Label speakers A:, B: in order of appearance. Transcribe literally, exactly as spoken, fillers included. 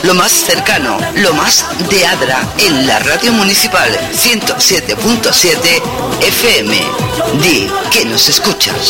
A: lo más cercano, lo más de Adra, en la radio municipal ciento siete punto siete F M. Di que nos escuchas.